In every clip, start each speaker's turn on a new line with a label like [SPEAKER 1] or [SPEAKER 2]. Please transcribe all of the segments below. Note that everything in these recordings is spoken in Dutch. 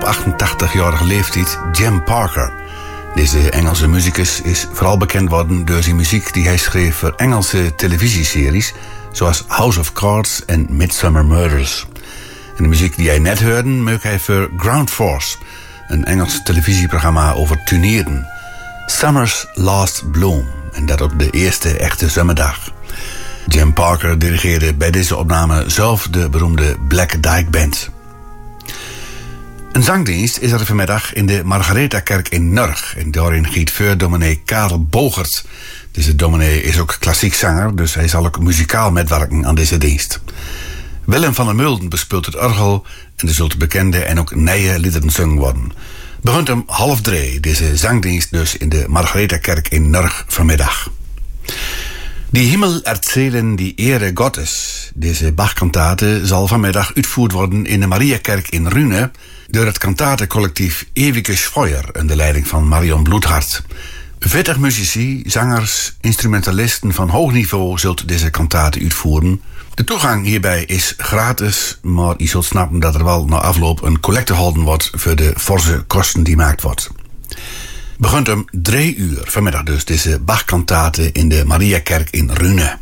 [SPEAKER 1] op 88-jarige leeftijd Jem Parker. Deze Engelse muzikus is vooral bekend worden door zijn muziek die hij schreef voor Engelse televisieseries, zoals House of Cards en Midsummer Murders. En de muziek die hij net hoorde, maakt hij voor Ground Force, een Engels televisieprogramma over turneren. Summer's Last Bloom, en dat op de eerste echte zomerdag. Jem Parker dirigeerde bij deze opname zelf de beroemde Black Dyke Band. Een zangdienst is er vanmiddag in de Margaretha-kerk in Nurg. En daarin giet voor dominee Karel Bogert. Deze dominee is ook klassiek zanger, dus hij zal ook muzikaal metwerken aan deze dienst. Willem van der Mulden bespeelt het orgel en er zult bekende en ook nieuwe liederen gezongen worden. Begint om 2:30, deze zangdienst dus in de Margaretha-kerk in Nurg vanmiddag. Die Himmel erzählen die Ehre Gottes. Deze Bach-kantate zal vanmiddag uitgevoerd worden in de Mariakerk in Rune door het kantatencollectief Ewiges Feuer onder leiding van Marion Bloedhart. 40 muzici, zangers, instrumentalisten van hoog niveau zult deze kantate uitvoeren. De toegang hierbij is gratis, maar je zult snappen dat er wel na afloop een collecte gehouden wordt voor de forse kosten die gemaakt wordt. Begint om 3:00 vanmiddag dus deze Bach-kantate in de Mariakerk in Rune.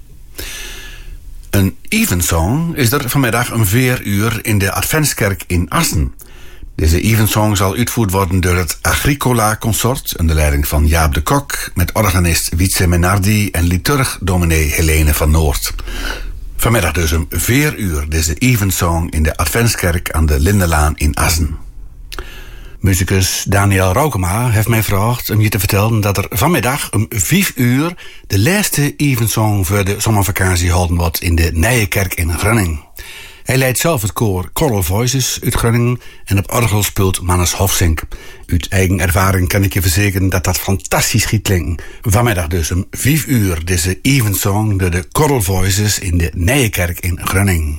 [SPEAKER 1] Een evensong is er vanmiddag om 4:00 in de Adventskerk in Assen. Deze evensong zal uitgevoerd worden door het Agricola Consort onder leiding van Jaap de Kok met organist Wietse Menardi en liturg dominee Helene van Noord. Vanmiddag dus om 4:00 deze evensong in de Adventskerk aan de Lindenlaan in Assen. Muzikus Daniel Raukema heeft mij gevraagd om je te vertellen dat er vanmiddag om 5:00 de laatste evensong voor de zomervakantie gehouden wordt in de Nijenkerk in Groningen. Hij leidt zelf het koor Choral Voices uit Groningen en op orgel speelt Mannes Hofsink. Uit eigen ervaring kan ik je verzekeren dat dat fantastisch giet klinken. Vanmiddag dus om 5:00 deze evensong door de Choral Voices in de Nijenkerk in Groningen.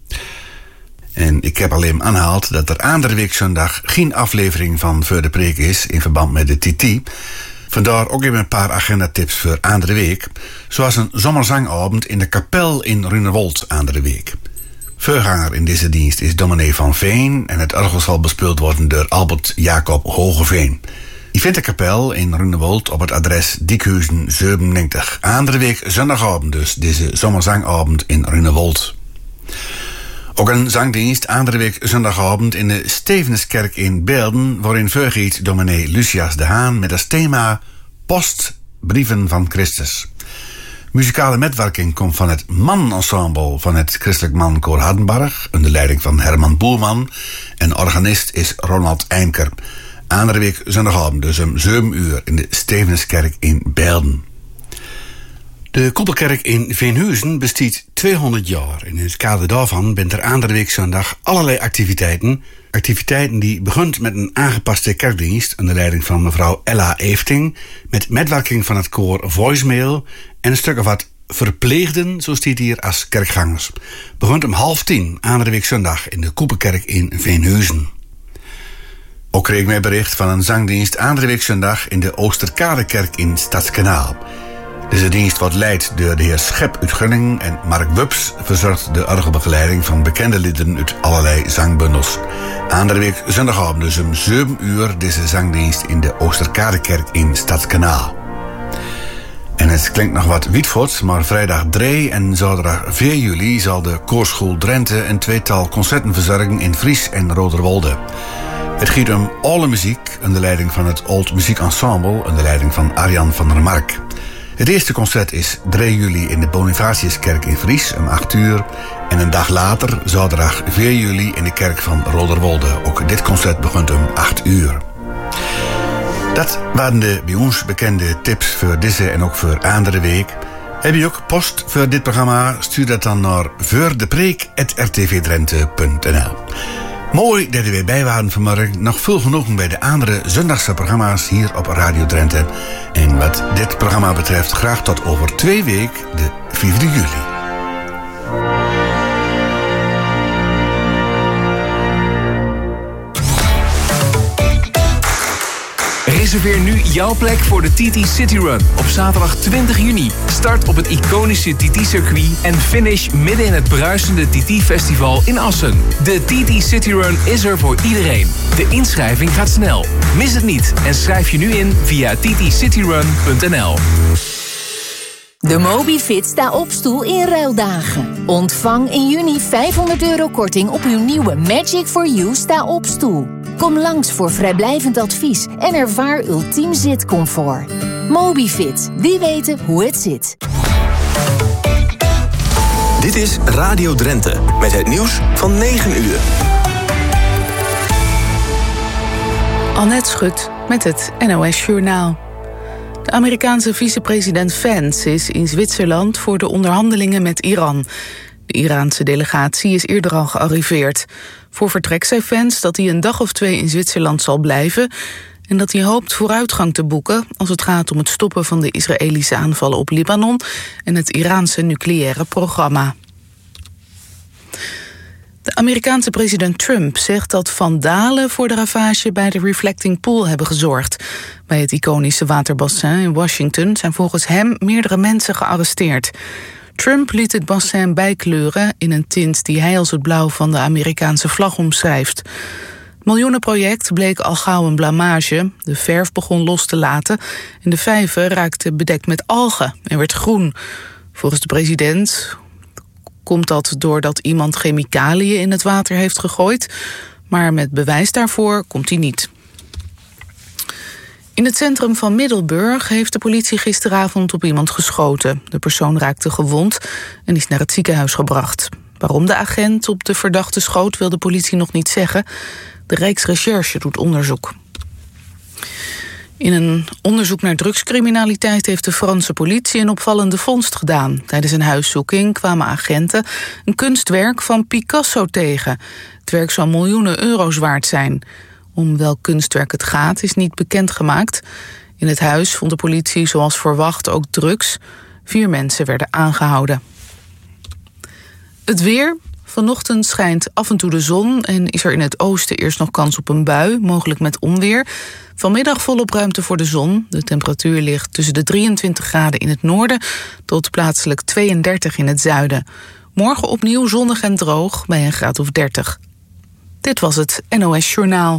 [SPEAKER 1] En ik heb alleen aangehaald dat er andere week zondag geen aflevering van Voor de Preek is in verband met de TT. Vandaar ook even een paar agendatips voor andere week. Zoals een zomerzangavond in de kapel in Runewold andere week. Voorganger in deze dienst is dominee Van Veen en het orgel zal bespeeld worden door Albert Jacob Hogeveen. Je vindt de kapel in Runewold op het adres Diekhuizen 97. Andere week zondagavond dus deze zomerzangavond in Runewold. Ook een zangdienst andere week zondagavond in de Stevenskerk in Beelden, waarin vergiet dominee Lucias de Haan met als thema Postbrieven van Christus. Muzikale metwerking komt van het manensemble van het Christelijk Mankoor Hardenberg onder leiding van Herman Boerman en organist is Ronald Eimker. Andere week zondagavond dus om 7:00 in de Stevenskerk in Beelden. De Koepelkerk in Veenhuizen bestaat 200 jaar. En in het kader daarvan bent er andere week zondag allerlei activiteiten. Activiteiten die begint met een aangepaste kerkdienst onder leiding van mevrouw Ella Efting, met metwerking van het koor Voicemail en een stuk of wat verpleegden, zo staat hier, als kerkgangers. Begint om 9:30 andere week zondag in de Koepelkerk in Veenhuizen. Ook kreeg ik mij bericht van een zangdienst andere week zondag in de Oosterkadekerk in Stadskanaal. Deze dienst wordt leid door de heer Schep uit Gunningen en Mark Wubs verzorgt de orgelbegeleiding van bekende liederen uit allerlei zangbundels. Andere week zondagavond dus om 7:00 deze zangdienst in de Oosterkadekerk in Stadskanaal. En het klinkt nog wat Wietvoort, maar vrijdag 3 en zaterdag 4 juli zal de Koorschool Drenthe een tweetal concerten verzorgen in Fries en Roderwolde. Het gaat om alle muziek onder leiding van het Old Muziek Ensemble onder leiding van Arjan van der Mark. Het eerste concert is 3 juli in de Bonifatiuskerk in Fries om 8:00. En een dag later, zaterdag 4 juli, in de kerk van Roderwolde. Ook dit concert begint om 8:00. Dat waren de bij ons bekende tips voor deze en ook voor andere week. Heb je ook post voor dit programma? Stuur dat dan naar voordepreek@rtvdrenthe.nl. Mooi dat er weer bij waren vanmorgen. Nog veel genoegen bij de andere zondagse programma's hier op Radio Drenthe. En wat dit programma betreft graag tot over 2 weken, de 4e juli.
[SPEAKER 2] Reserveer nu jouw plek voor de TT City Run op zaterdag 20 juni. Start op het iconische TT-circuit en finish midden in het bruisende TT-festival in Assen. De TT City Run is er voor iedereen. De inschrijving gaat snel. Mis het niet en schrijf je nu in via ttcityrun.nl.
[SPEAKER 3] De Mobifit sta-op-stoel in ruildagen. Ontvang in juni €500 korting op uw nieuwe Magic for You sta-op-stoel. Kom langs voor vrijblijvend advies en ervaar ultiem zitcomfort. Mobifit, wie weten hoe het zit.
[SPEAKER 4] Dit is Radio Drenthe met het nieuws van 9 uur.
[SPEAKER 5] Annette Schut met het NOS Journaal. De Amerikaanse vicepresident Vance is in Zwitserland voor de onderhandelingen met Iran. De Iraanse delegatie is eerder al gearriveerd. Voor vertrek zei Vance dat hij een dag of 2 in Zwitserland zal blijven en dat hij hoopt vooruitgang te boeken als het gaat om het stoppen van de Israëlische aanvallen op Libanon en het Iraanse nucleaire programma. De Amerikaanse president Trump zegt dat vandalen voor de ravage bij de Reflecting Pool hebben gezorgd. Bij het iconische waterbassin in Washington zijn volgens hem meerdere mensen gearresteerd. Trump liet het bassin bijkleuren in een tint die hij als het blauw van de Amerikaanse vlag omschrijft. Het miljoenenproject bleek al gauw een blamage. De verf begon los te laten en de vijver raakte bedekt met algen en werd groen. Volgens de president komt dat doordat iemand chemicaliën in het water heeft gegooid, maar met bewijs daarvoor komt hij niet. In het centrum van Middelburg heeft de politie gisteravond op iemand geschoten. De persoon raakte gewond en is naar het ziekenhuis gebracht. Waarom de agent op de verdachte schoot wil de politie nog niet zeggen. De Rijksrecherche doet onderzoek. In een onderzoek naar drugscriminaliteit heeft de Franse politie een opvallende vondst gedaan. Tijdens een huiszoeking kwamen agenten een kunstwerk van Picasso tegen. Het werk zou miljoenen euro's waard zijn. Om welk kunstwerk het gaat is niet bekendgemaakt. In het huis vond de politie zoals verwacht ook drugs. 4 mensen werden aangehouden. Het weer. Vanochtend schijnt af en toe de zon en is er in het oosten eerst nog kans op een bui, mogelijk met onweer. Vanmiddag volop ruimte voor de zon. De temperatuur ligt tussen de 23 graden in het noorden tot plaatselijk 32 in het zuiden. Morgen opnieuw zonnig en droog bij een graad of 30. Dit was het NOS Journaal.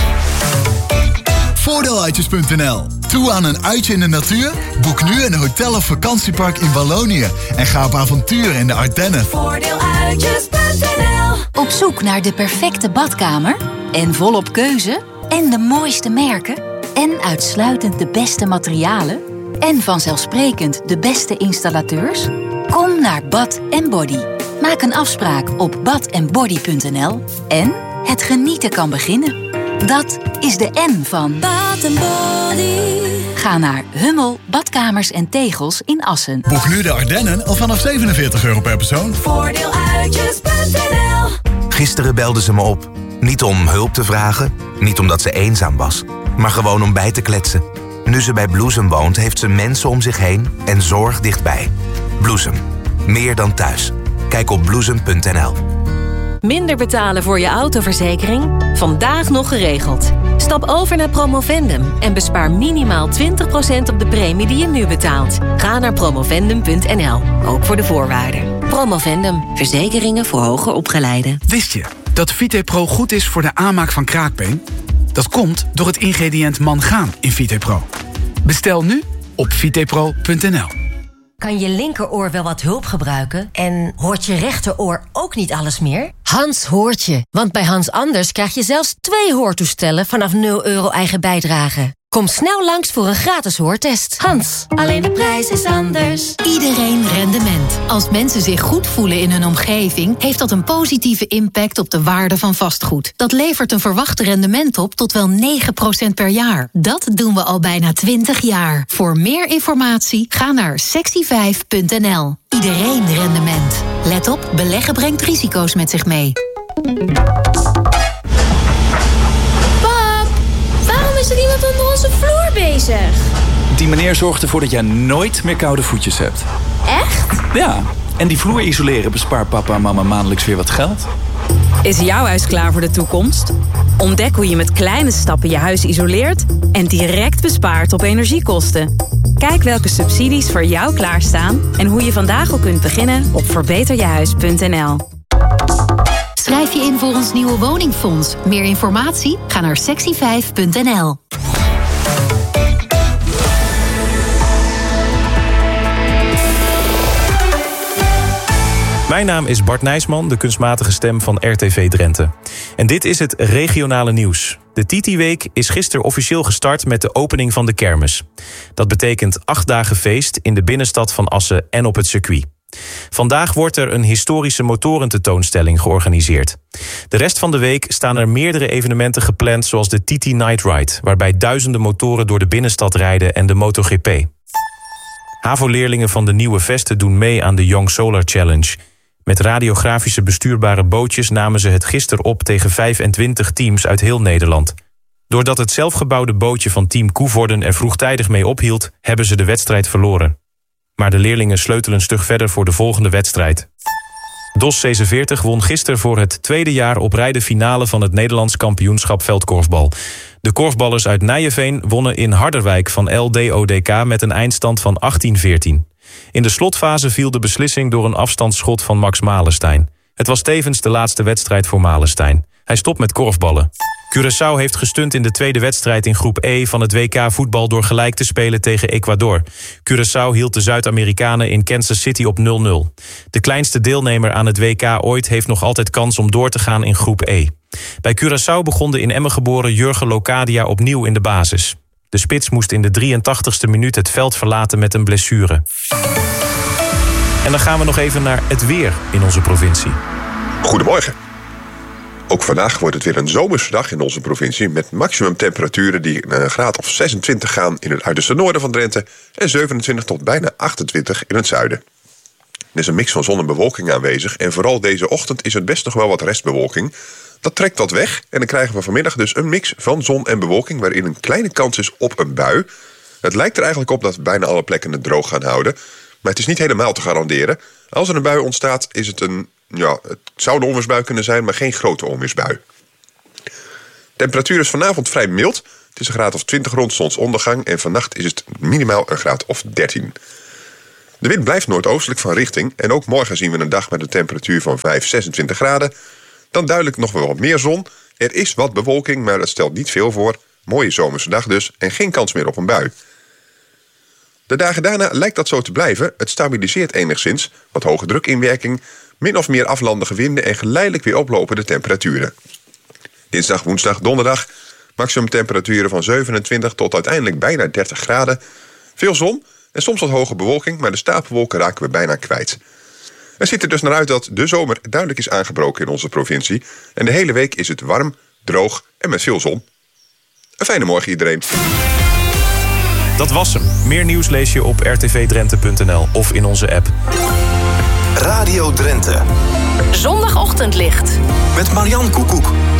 [SPEAKER 6] Voordeeluitjes.nl. Toe aan een uitje in de natuur? Boek nu een hotel of vakantiepark in Wallonië en ga op avontuur in de Ardennen.
[SPEAKER 3] Voordeeluitjes.nl. Op zoek naar de perfecte badkamer en volop keuze en de mooiste merken en uitsluitend de beste materialen en vanzelfsprekend de beste installateurs? Kom naar Bath & Body. Maak een afspraak op bathandbody.nl en het genieten kan beginnen. Dat is de N van Bath & Body. Ga naar Hummel, Badkamers en Tegels in Assen.
[SPEAKER 6] Boek nu de Ardennen al vanaf €47 per persoon.
[SPEAKER 3] Voordeeluitjes.nl.
[SPEAKER 7] Gisteren belde ze me op. Niet om hulp te vragen, niet omdat ze eenzaam was, maar gewoon om bij te kletsen. Nu ze bij Bloesem woont, heeft ze mensen om zich heen en zorg dichtbij. Bloesem. Meer dan thuis. Kijk op bloesem.nl.
[SPEAKER 8] Minder betalen voor je autoverzekering? Vandaag nog geregeld. Stap over naar Promovendum en bespaar minimaal 20% op de premie die je nu betaalt. Ga naar promovendum.nl, ook voor de voorwaarden. Promovendum, verzekeringen voor hoger opgeleiden.
[SPEAKER 9] Wist je dat VitePro goed is voor de aanmaak van kraakbeen? Dat komt door het ingrediënt mangaan in VitePro. Bestel nu op vitepro.nl.
[SPEAKER 10] Kan je linkeroor wel wat hulp gebruiken en hoort je rechteroor ook niet alles meer? Hans hoort je, want bij Hans Anders krijg je zelfs 2 hoortoestellen vanaf €0 eigen bijdrage. Kom snel langs voor een gratis hoortest. Hans, alleen de prijs is anders.
[SPEAKER 3] Iedereen rendement. Als mensen zich goed voelen in hun omgeving, heeft dat een positieve impact op de waarde van vastgoed. Dat levert een verwacht rendement op tot wel 9% per jaar. Dat doen we al bijna 20 jaar. Voor meer informatie ga naar sexy5.nl. Iedereen rendement. Let op, beleggen brengt risico's met zich mee.
[SPEAKER 11] Waarom is er iemand onder onze vloer bezig?
[SPEAKER 12] Die meneer zorgt ervoor dat jij nooit meer koude voetjes hebt.
[SPEAKER 11] Echt?
[SPEAKER 12] Ja, en die vloer isoleren bespaart papa en mama maandelijks weer wat geld.
[SPEAKER 13] Is jouw huis klaar voor de toekomst? Ontdek hoe je met kleine stappen je huis isoleert en direct bespaart op energiekosten. Kijk welke subsidies voor jou klaarstaan en hoe je vandaag al kunt beginnen op verbeterjehuis.nl.
[SPEAKER 3] Schrijf je in voor ons nieuwe woningfonds. Meer informatie? Ga naar sectie5.nl.
[SPEAKER 14] Mijn naam is Bart Nijsman, de kunstmatige stem van RTV Drenthe. En dit is het regionale nieuws. De Titi-week is gisteren officieel gestart met de opening van de kermis. Dat betekent 8 dagen feest in de binnenstad van Assen en op het circuit. Vandaag wordt er een historische motorententoonstelling georganiseerd. De rest van de week staan er meerdere evenementen gepland, zoals de Titi Night Ride, waarbij duizenden motoren door de binnenstad rijden, en de MotoGP. HAVO-leerlingen van de Nieuwe Vesten doen mee aan de Young Solar Challenge. Met radiografische bestuurbare bootjes namen ze het gisteren op tegen 25 teams uit heel Nederland. Doordat het zelfgebouwde bootje van team Koevoorden er vroegtijdig mee ophield, hebben ze de wedstrijd verloren. Maar de leerlingen sleutelen stug verder voor de volgende wedstrijd. DOS C46 won gisteren voor het tweede jaar op rij de finale van het Nederlands kampioenschap veldkorfbal. De korfballers uit Nijenveen wonnen in Harderwijk van LDODK met een eindstand van 18-14. In de slotfase viel de beslissing door een afstandsschot van Max Malenstein. Het was tevens de laatste wedstrijd voor Malenstein. Hij stopt met korfballen. Curaçao heeft gestunt in de tweede wedstrijd in groep E van het WK voetbal door gelijk te spelen tegen Ecuador. Curaçao hield de Zuid-Amerikanen in Kansas City op 0-0. De kleinste deelnemer aan het WK ooit heeft nog altijd kans om door te gaan in groep E. Bij Curaçao begon de in Emmen geboren Jurgen Locadia opnieuw in de basis. De spits moest in de 83ste minuut het veld verlaten met een blessure. En dan gaan we nog even naar het weer in onze provincie.
[SPEAKER 15] Goedemorgen. Ook vandaag wordt het weer een zomerse dag in onze provincie, met maximumtemperaturen die naar een graad of 26 gaan in het uiterste noorden van Drenthe en 27 tot bijna 28 in het zuiden. Er is een mix van zon en bewolking aanwezig en vooral deze ochtend is het best nog wel wat restbewolking. Dat trekt wat weg en dan krijgen we vanmiddag dus een mix van zon en bewolking waarin een kleine kans is op een bui. Het lijkt er eigenlijk op dat bijna alle plekken het droog gaan houden, maar het is niet helemaal te garanderen. Als er een bui ontstaat is het het zou een onweersbui kunnen zijn, maar geen grote onweersbui. Temperatuur is vanavond vrij mild. Het is een graad of 20 rond zonsondergang en vannacht is het minimaal een graad of 13. De wind blijft noordoostelijk van richting en ook morgen zien we een dag met een temperatuur van 5-26 graden. Dan duidelijk nog wel wat meer zon. Er is wat bewolking, maar dat stelt niet veel voor. Mooie zomerse dag dus en geen kans meer op een bui. De dagen daarna lijkt dat zo te blijven. Het stabiliseert enigszins, wat hoge drukinwerking, min of meer aflandige winden en geleidelijk weer oplopende temperaturen. Dinsdag, woensdag, donderdag maximumtemperaturen van 27 tot uiteindelijk bijna 30 graden. Veel zon en soms wat hoge bewolking, maar de stapelwolken raken we bijna kwijt. Het ziet er dus naar uit dat de zomer duidelijk is aangebroken in onze provincie. En de hele week is het warm, droog en met veel zon. Een fijne morgen iedereen.
[SPEAKER 14] Dat was hem. Meer nieuws lees je op rtvdrenthe.nl of in onze app.
[SPEAKER 4] Radio Drenthe.
[SPEAKER 8] Zondagochtendlicht.
[SPEAKER 4] Met Marianne Koekoek.